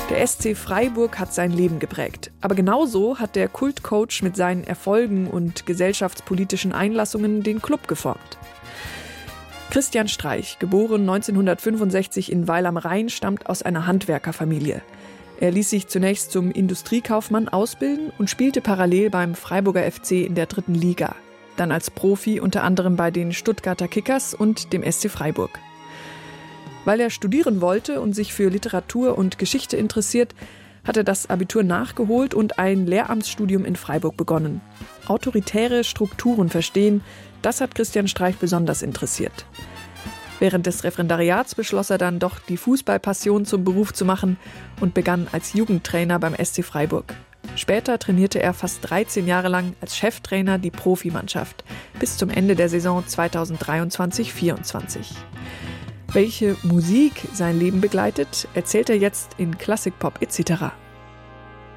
Der SC Freiburg hat sein Leben geprägt. Aber genauso hat der Kultcoach mit seinen Erfolgen und gesellschaftspolitischen Einlassungen den Club geformt. Christian Streich, geboren 1965 in Weil am Rhein, stammt aus einer Handwerkerfamilie. Er ließ sich zunächst zum Industriekaufmann ausbilden und spielte parallel beim Freiburger FC in der 3. Liga. Dann als Profi unter anderem bei den Stuttgarter Kickers und dem SC Freiburg. Weil er studieren wollte und sich für Literatur und Geschichte interessiert, hat er das Abitur nachgeholt und ein Lehramtsstudium in Freiburg begonnen. Autoritäre Strukturen verstehen, das hat Christian Streich besonders interessiert. Während des Referendariats beschloss er dann doch, die Fußballpassion zum Beruf zu machen und begann als Jugendtrainer beim SC Freiburg. Später trainierte er fast 13 Jahre lang als Cheftrainer die Profimannschaft bis zum Ende der Saison 2023/24. Welche Musik sein Leben begleitet, erzählt er jetzt in Klassik Pop etc.